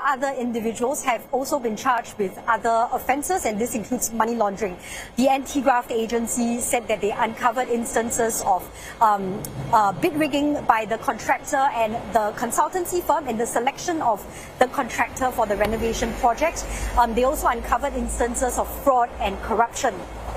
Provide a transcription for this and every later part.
other individuals have also been charged with other offences, and this includes money laundering. The Anti-Graft Agency said that they uncovered instances of bid rigging by the contractor and the consultancy firm in the selection of the contractor for the renovation project. They also uncovered instances of fraud and corruption.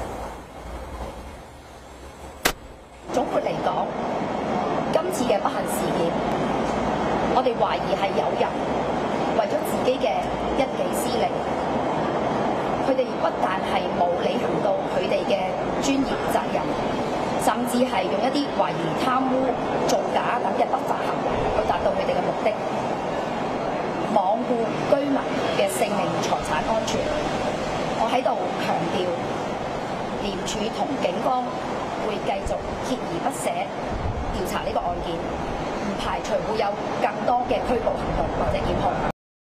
總括嚟講，今次嘅不幸事件，我哋懷疑係有人為咗自己嘅一己私利，佢哋不但係冇履行到佢哋嘅專業責任，甚至係用一啲懷疑貪污、造假等嘅不法行為去達到佢哋嘅目的，罔顧居民嘅性命財產安全。我喺度強調，廉署同警方會繼續鍥而不捨調查呢個案件，唔排除會有更多嘅拘捕行動或者檢控。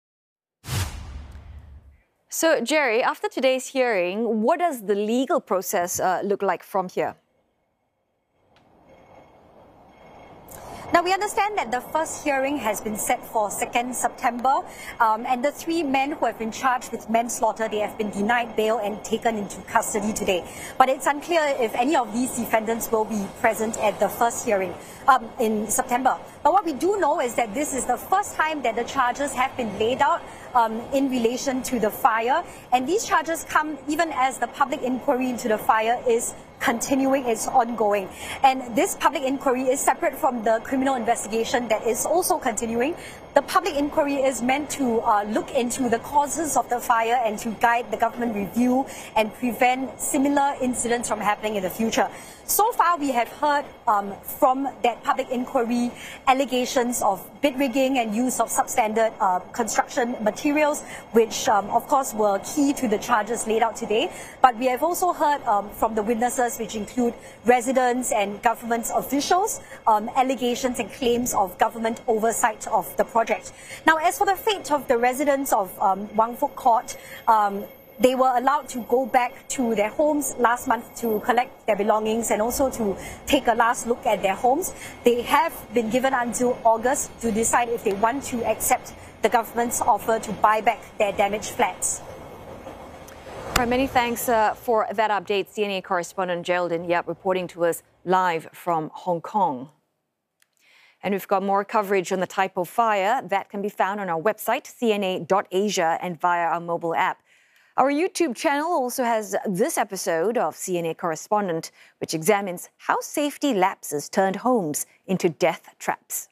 So, Jerry, after today's hearing, what does the legal process look like from here? Now, we understand that the first hearing has been set for 2nd September, and the 3 men who have been charged with manslaughter, they have been denied bail and taken into custody today. But it's unclear if any of these defendants will be present at the first hearing in September. But what we do know is that this is the first time that the charges have been laid out in relation to the fire, and these charges come even as the public inquiry into the fire is continuing, it's ongoing. And this public inquiry is separate from the criminal investigation that is also continuing. The public inquiry is meant to look into the causes of the fire and to guide the government review and prevent similar incidents from happening in the future. So far, we have heard from that public inquiry allegations of bid rigging and use of substandard construction materials, which of course were key to the charges laid out today. But we have also heard from the witnesses, which include residents and government officials, allegations and claims of government oversight of the project. Now, as for the fate of the residents of Wang Fuk Court, they were allowed to go back to their homes last month to collect their belongings and also to take a last look at their homes. They have been given until August to decide if they want to accept the government's offer to buy back their damaged flats. All right, many thanks for that update. CNA correspondent Geraldine Yap reporting to us live from Hong Kong. And we've got more coverage on the Taipo fire that can be found on our website, cna.asia, and via our mobile app. Our YouTube channel also has this episode of CNA Correspondent, which examines how safety lapses turned homes into death traps.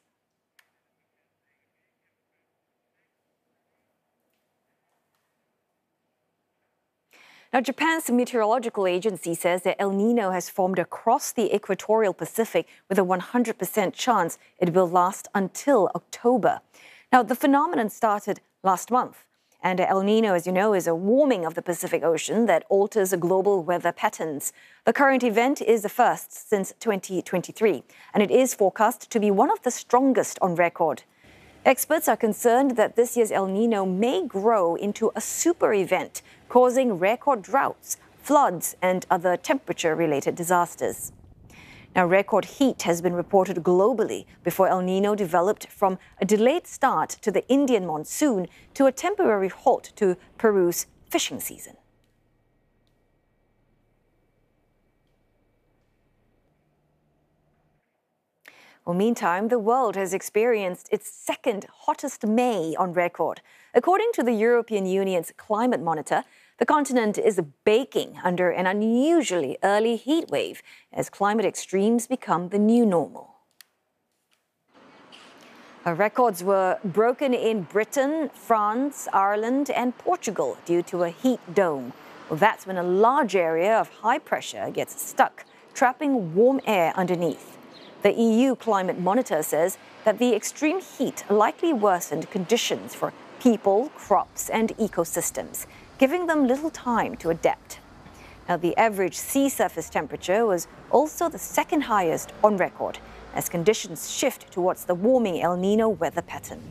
Now, Japan's meteorological agency says that El Nino has formed across the equatorial Pacific with a 100% chance it will last until October. Now, the phenomenon started last month. And El Nino, as you know, is a warming of the Pacific Ocean that alters global weather patterns. The current event is the first since 2023, and it is forecast to be one of the strongest on record. Experts are concerned that this year's El Nino may grow into a super event, causing record droughts, floods, and other temperature-related disasters. Now, record heat has been reported globally before El Nino developed from a delayed start to the Indian monsoon to a temporary halt to Peru's fishing season. Well, meantime, the world has experienced its second hottest May on record. According to the European Union's climate monitor, the continent is baking under an unusually early heat wave as climate extremes become the new normal. Records were broken in Britain, France, Ireland, and Portugal due to a heat dome. Well, that's when a large area of high pressure gets stuck, trapping warm air underneath. The EU climate monitor says that the extreme heat likely worsened conditions for people, crops, and ecosystems, giving them little time to adapt. Now, the average sea surface temperature was also the second highest on record, as conditions shift towards the warming El Nino weather pattern.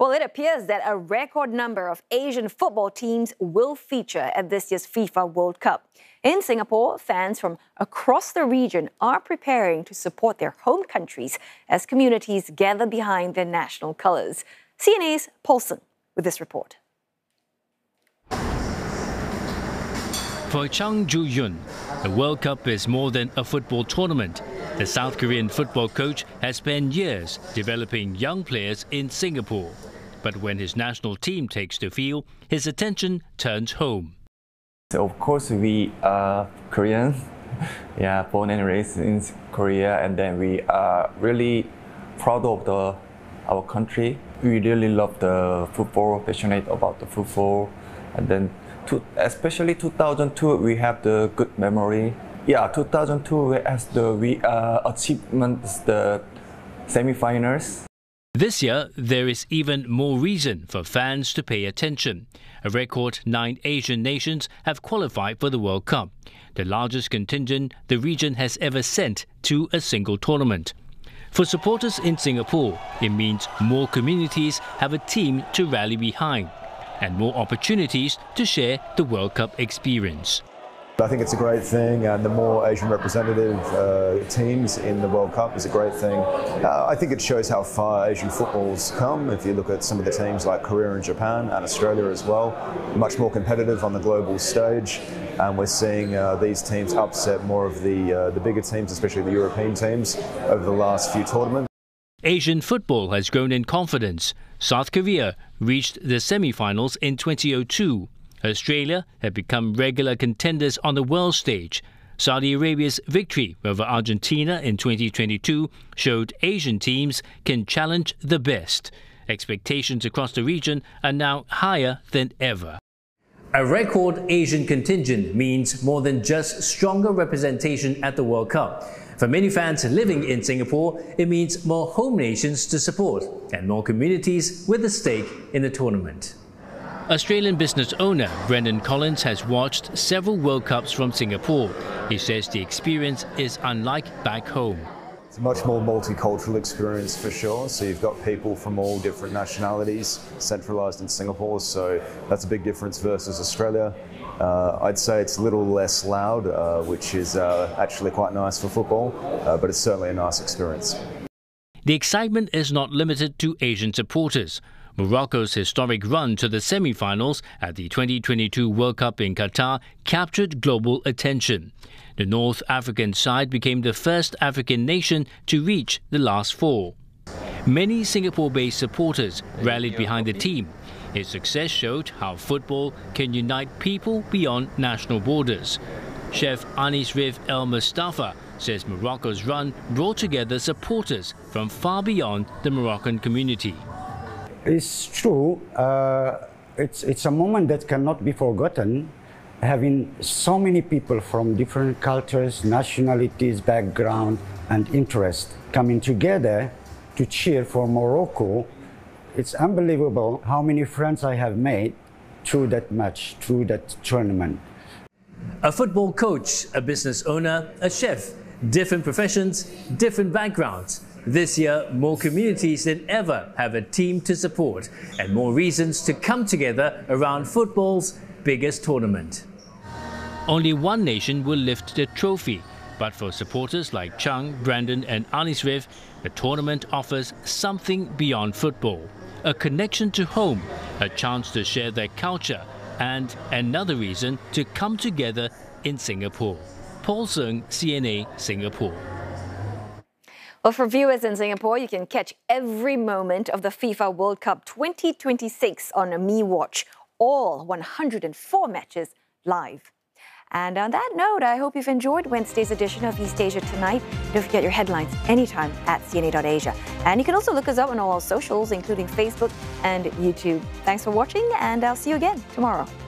Well, it appears that a record number of Asian football teams will feature at this year's FIFA World Cup. In Singapore, fans from across the region are preparing to support their home countries as communities gather behind their national colours. CNA's Paul Sung with this report. For Chung Ju-yun, the World Cup is more than a football tournament. The South Korean football coach has spent years developing young players in Singapore. But when his national team takes the field, his attention turns home. So of course, we are Korean, born and raised in Korea, and then we are really proud of our country. We really love the football, passionate about the football, and then especially 2002, we have the good memory. 2002 as we achievements the semi-finals. This year, there is even more reason for fans to pay attention. A record 9 Asian nations have qualified for the World Cup, the largest contingent the region has ever sent to a single tournament. For supporters in Singapore, it means more communities have a team to rally behind and more opportunities to share the World Cup experience. I think it's a great thing, and the more Asian representative teams in the World Cup is a great thing. I think it shows how far Asian football's come. If you look at some of the teams like Korea and Japan and Australia as well, much more competitive on the global stage, and we're seeing these teams upset more of the bigger teams, especially the European teams, over the last few tournaments. Asian football has grown in confidence. South Korea reached the semi-finals in 2002. Australia had become regular contenders on the world stage. Saudi Arabia's victory over Argentina in 2022 showed Asian teams can challenge the best. Expectations across the region are now higher than ever. A record Asian contingent means more than just stronger representation at the World Cup. For many fans living in Singapore, it means more home nations to support and more communities with a stake in the tournament. Australian business owner Brendan Collins has watched several World Cups from Singapore. He says the experience is unlike back home. It's a much more multicultural experience for sure. So you've got people from all different nationalities centralised in Singapore. So that's a big difference versus Australia. I'd say it's a little less loud, which is actually quite nice for football, but it's certainly a nice experience. The excitement is not limited to Asian supporters. Morocco's historic run to the semi-finals at the 2022 World Cup in Qatar captured global attention. The North African side became the first African nation to reach the last 4. Many Singapore-based supporters rallied behind the team. Its success showed how football can unite people beyond national borders. Chef Anis Rif El Mustafa says Morocco's run brought together supporters from far beyond the Moroccan community. It's true. It's a moment that cannot be forgotten. Having so many people from different cultures, nationalities, background, and interest coming together to cheer for Morocco, it's unbelievable how many friends I have made through that match, through that tournament. A football coach, a business owner, a chef, different professions, different backgrounds. This year, more communities than ever have a team to support and more reasons to come together around football's biggest tournament. Only one nation will lift the trophy, but for supporters like Chung, Brandon and Anis Rif, the tournament offers something beyond football. A connection to home, a chance to share their culture, and another reason to come together in Singapore. Paul Sung, CNA, Singapore. Well, for viewers in Singapore, you can catch every moment of the FIFA World Cup 2026 on MeWatch, all 104 matches live. And on that note, I hope you've enjoyed Wednesday's edition of East Asia Tonight. Don't forget your headlines anytime at CNA.Asia. And you can also look us up on all our socials, including Facebook and YouTube. Thanks for watching, and I'll see you again tomorrow.